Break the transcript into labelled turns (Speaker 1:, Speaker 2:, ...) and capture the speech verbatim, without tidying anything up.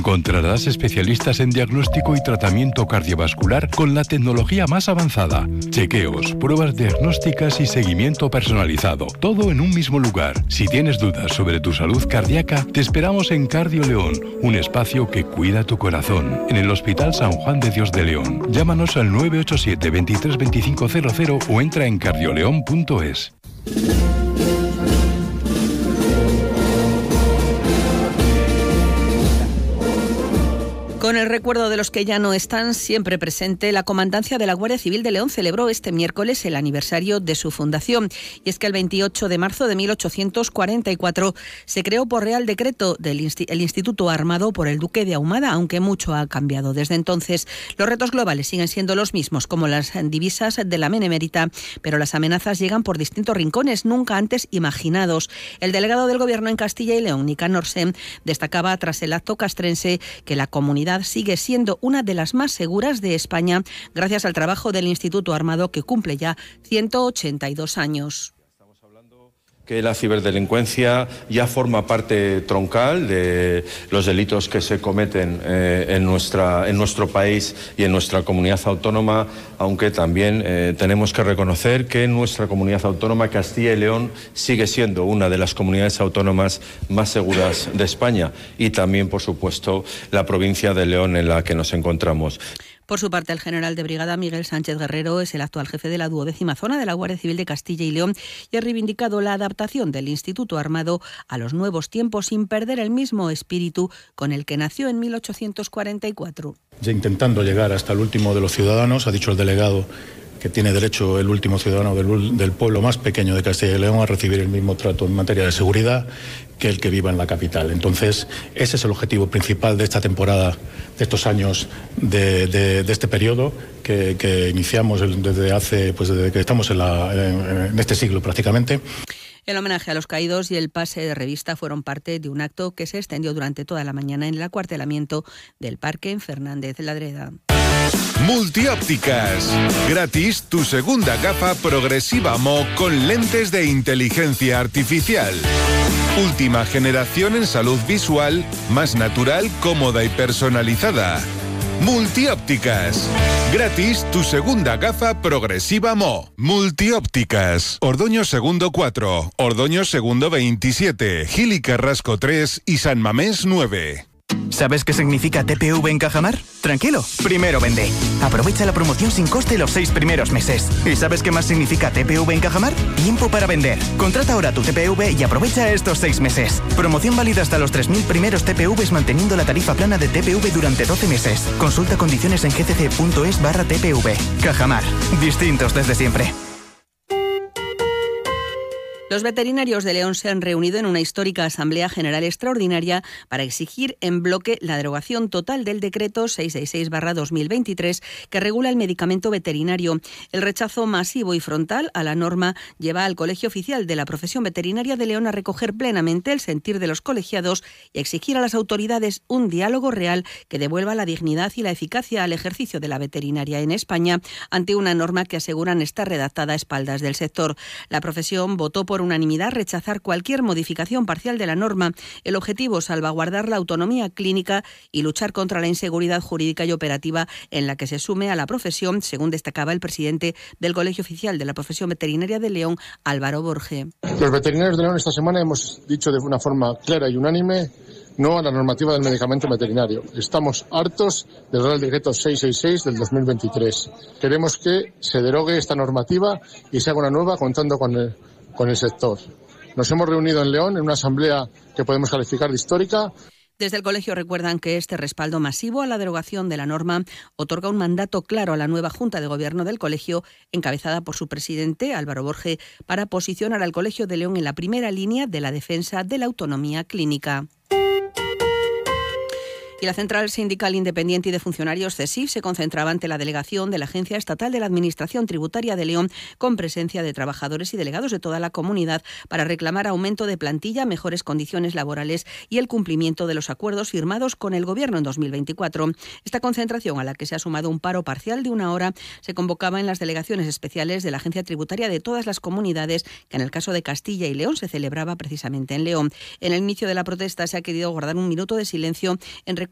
Speaker 1: Encontrarás especialistas en diagnóstico y tratamiento cardiovascular con la tecnología más avanzada. Chequeos, pruebas diagnósticas y seguimiento personalizado. Todo en un mismo lugar. Si tienes dudas sobre tu salud cardíaca, te esperamos en Cardio León, un espacio que cuida tu corazón, en el Hospital San Juan de Dios de León. Llámanos al nueve ocho siete, veintitrés veinticinco cero cero o entra en cardioleón punto es.
Speaker 2: Con el recuerdo de los que ya no están siempre presente, la Comandancia de la Guardia Civil de León celebró este miércoles el aniversario de su fundación. Y es que el veintiocho de marzo de mil ochocientos cuarenta y cuatro se creó por Real Decreto del Insti- el Instituto Armado por el Duque de Ahumada, aunque mucho ha cambiado desde entonces. Los retos globales siguen siendo los mismos, como las divisas de la Benemérita, pero las amenazas llegan por distintos rincones nunca antes imaginados. El delegado del Gobierno en Castilla y León, Nicanor Sem, destacaba tras el acto castrense que la comunidad sigue siendo una de las más seguras de España gracias al trabajo del Instituto Armado, que cumple ya ciento ochenta y dos años.
Speaker 3: Que la ciberdelincuencia ya forma parte troncal de los delitos que se cometen eh, en, nuestra, en nuestro país y en nuestra comunidad autónoma, aunque también eh, tenemos que reconocer que nuestra comunidad autónoma, Castilla y León, sigue siendo una de las comunidades autónomas más seguras de España, y también, por supuesto, la provincia de León en la que nos encontramos.
Speaker 2: Por su parte, el general de brigada Miguel Sánchez Guerrero es el actual jefe de la duodécima zona de la Guardia Civil de Castilla y León y ha reivindicado la adaptación del Instituto Armado a los nuevos tiempos sin perder el mismo espíritu con el que nació en mil ochocientos cuarenta y cuatro.
Speaker 4: Ya intentando llegar hasta el último de los ciudadanos, ha dicho el delegado que tiene derecho el último ciudadano del, del pueblo más pequeño de Castilla y León a recibir el mismo trato en materia de seguridad que el que viva en la capital. Entonces, ese es el objetivo principal de esta temporada, de estos años, de, de, de este periodo que, que iniciamos desde hace, pues desde que estamos en, la, en, en este siglo prácticamente.
Speaker 2: El homenaje a los caídos y el pase de revista fueron parte de un acto que se extendió durante toda la mañana en el acuartelamiento del Parque en Fernández Ladreda.
Speaker 5: Multiópticas. Gratis tu segunda gafa progresiva M O con lentes de inteligencia artificial. Última generación en salud visual, más natural, cómoda y personalizada. Multiópticas. Gratis tu segunda gafa progresiva M O. Multiópticas. Ordoño Segundo cuatro, Ordoño Segundo veintisiete, Gil y Carrasco tres y San Mamés nueve.
Speaker 6: ¿Sabes qué significa T P V en Cajamar? Tranquilo, primero vende. Aprovecha la promoción sin coste los seis primeros meses. ¿Y sabes qué más significa T P V en Cajamar? Tiempo para vender. Contrata ahora tu T P V y aprovecha estos seis meses. Promoción válida hasta los tres mil primeros T P Vs manteniendo la tarifa plana de T P V durante doce meses. Consulta condiciones en gcc.es barra T P V. Cajamar. Distintos desde siempre.
Speaker 2: Los veterinarios de León se han reunido en una histórica Asamblea General Extraordinaria para exigir en bloque la derogación total del decreto seiscientos sesenta y seis barra dos mil veintitrés que regula el medicamento veterinario. El rechazo masivo y frontal a la norma lleva al Colegio Oficial de la Profesión Veterinaria de León a recoger plenamente el sentir de los colegiados y a exigir a las autoridades un diálogo real que devuelva la dignidad y la eficacia al ejercicio de la veterinaria en España ante una norma que aseguran está redactada a espaldas del sector. La profesión votó por unanimidad rechazar cualquier modificación parcial de la norma. El objetivo es salvaguardar la autonomía clínica y luchar contra la inseguridad jurídica y operativa en la que se sume a la profesión, según destacaba el presidente del Colegio Oficial de la Profesión Veterinaria de León, Álvaro Borge.
Speaker 7: Los veterinarios de León esta semana hemos dicho de una forma clara y unánime no a la normativa del medicamento veterinario. Estamos hartos del Real Decreto seiscientos sesenta y seis del dos mil veintitrés. Queremos que se derogue esta normativa y se haga una nueva contando con el con el sector. Nos hemos reunido en León en una asamblea que podemos calificar de histórica.
Speaker 2: Desde el colegio recuerdan que este respaldo masivo a la derogación de la norma otorga un mandato claro a la nueva Junta de Gobierno del colegio, encabezada por su presidente, Álvaro Borge, para posicionar al Colegio de León en la primera línea de la defensa de la autonomía clínica. Y la Central Sindical Independiente y de Funcionarios CESIF se concentraba ante la delegación de la Agencia Estatal de la Administración Tributaria de León, con presencia de trabajadores y delegados de toda la comunidad, para reclamar aumento de plantilla, mejores condiciones laborales y el cumplimiento de los acuerdos firmados con el Gobierno en dos mil veinticuatro. Esta concentración, a la que se ha sumado un paro parcial de una hora, se convocaba en las delegaciones especiales de la Agencia Tributaria de todas las comunidades, que en el caso de Castilla y León se celebraba precisamente en León. En el inicio de la protesta se ha querido guardar un minuto de silencio en recuerdo